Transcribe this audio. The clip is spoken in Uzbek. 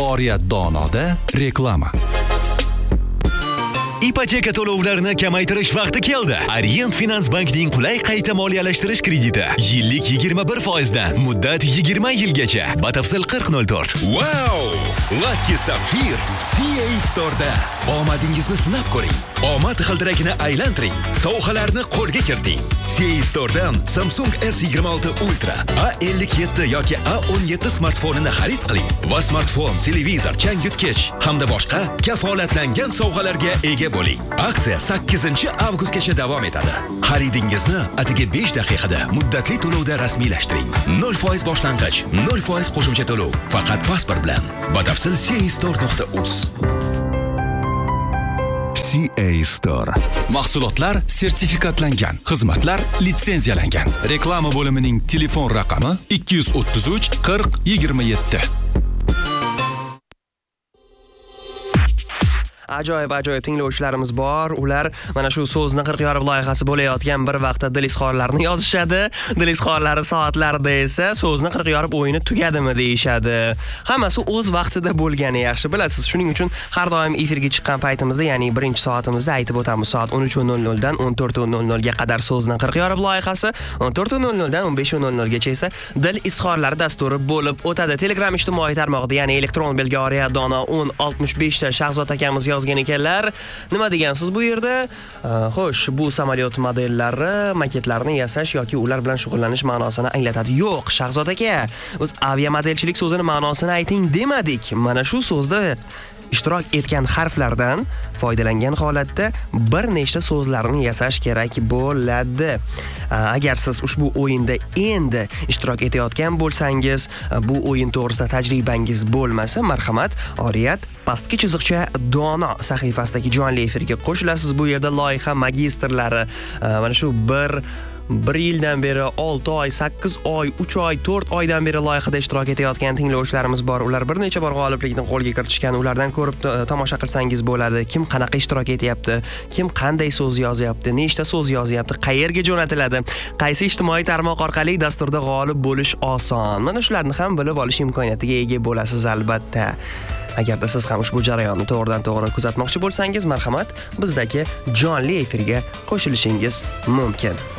Oriyat Donoda reklama. Ipoteka to'lovlarini kamaytirish vaqti keldi. Orient Finans Bankning qulay qayta moliyalashtirish krediti. Yillik 21% dan, muddat 20 yilgacha. Batafsil 4004. Wow! Lucky Sapphire CA Store'da. Omadingizni sinab ko'ring. Omad g'ildirakini aylantiring. Sovg'alarni qo'lga kiriting. CA Store'dan Samsung S26 Ultra, A57 yoki A17 smartfonini xarid qiling va smartfon, televizor, changyutgich hamda boshqa kafolatlangan sovg'alarga ega bo'ling. Aksiya 8-avgustgacha davom etadi. Xaridingizni atigi 5 daqiqada muddatli to'lovda rasmiylashtiring. 0% boshlang'ich, 0% qo'shimcha to'lov, faqat pasport bilan. Batafsil castore.uz. CA Store. Mahsulotlar sertifikatlangan, xizmatlar litsenziyalangan. Reklama bo'limining telefon raqami 233 40 27. Ajoyib tinglovchilarimiz bor. Ular mana shu so'zni 40 yorib loyihasi bo'layotgan bir vaqtda dil izhorlarini yozishadi. Dil izhorlari soatlarida esa so'zni 40 yorib o'yini tugadimi deyishadi. Hammasi o'z vaqtida bo'lgani yaxshi, bilasiz. Shuning uchun har doim efirga chiqqan paytimizda, ya'ni birinchi soatimizda aytib o'tamiz. Soat 13:00 dan 14:00 ga qadar so'zni 40 yorib loyihasi, 14:00 dan 15:00 gacha esa dil izhorlari dasturi bo'lib o'tadi. Telegram ijtimoiy tarmog'ida, ya'ni elektron belgi Oriyat Dono 1065 ta Shahzod akamiz yozgan ekanlar. Nima degansiz bu yerda? Xo'sh, bu samolyot modellari, maketlarini yasash yoki ular bilan shug'ullanish ma'nosini anglatadi. Yo'q, Shahzod aka, biz aviamodelchilik so'zini ma'nosini ayting demadik. Mana shu so'zda ishtirok etgan harflardan foydalangan holatda bir nechta so'zlarni yasash kerak bo'ladi. Agar siz ushbu o'yinda endi ishtirok etayotgan bo'lsangiz, bu o'yin to'g'risida tajribangiz bo'lmasa, marhamat, Oriyat pastki chiziqcha Dono sahifasidagi jonli efirga qo'shilasiz. Bu yerda loyiha magistrlari mana shu bir yildan beri 6 oy, 8 oy, 3 oy, 4 oydan beri loyihada ishtirok etayotgan tinglovchilarimiz bor. Ular bir necha bor g'oliblikni qo'lga kiritishgan. Ulardan ko'rib tomosha qilsangiz bo'ladi. Kim qanaqa ishtirok etyapti, kim qanday so'z yozyapti, nechta so'z yozyapti, qayerga jo'natiladi, qaysi ijtimoiy tarmoq orqali dasturda g'olib bo'lish oson. Mana shularni ham bilib olish imkoniyatiga ega bo'lasiz albatta. Agarda siz ham ushbu jarayonni to'g'ridan-to'g'ri kuzatmoqchi bo'lsangiz, marhamat, bizdagi jonli efirga qo'shilishingiz mumkin.